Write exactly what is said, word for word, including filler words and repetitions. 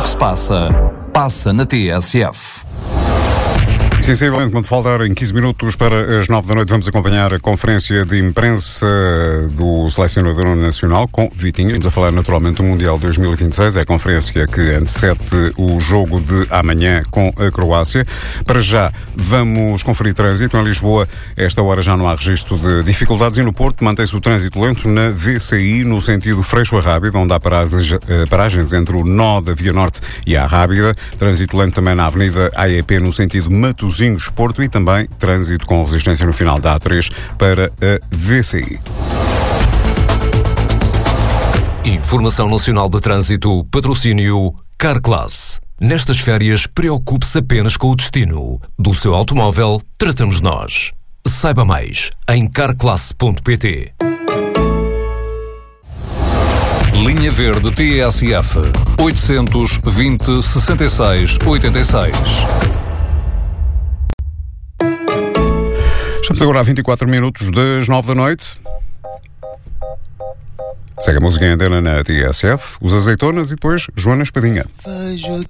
que se passa, passa na T S F. Sensivelmente, quando faltarem quinze minutos para as nove da noite, vamos acompanhar a conferência de imprensa do selecionador nacional com Vitinho. Estamos a falar naturalmente do Mundial dois mil e vinte e seis, é a conferência que antecede o jogo de amanhã com a Croácia. Para já, vamos conferir trânsito. Em Lisboa, esta hora já não há registro de dificuldades e no Porto mantém-se o trânsito lento na V C I, no sentido Freixo a Rábida, onde há paragens, paragens entre o nó da Via Norte e a Rábida. Trânsito lento também na Avenida A E P, no sentido Matosinhos Porto, e também trânsito com resistência no final da A três para a V C I. Informação Nacional de Trânsito, patrocínio Carclass. Nestas férias, preocupe-se apenas com o destino. Do seu automóvel, tratamos nós. Saiba mais em carclass ponto pt. Linha Verde T S F oitocentos e vinte, sessenta e seis, oitenta e seis. Estamos agora a vinte e quatro minutos das nove da noite. Segue a música em antena na T S F, os Azeitonas e depois Joana Espadinha. Vejo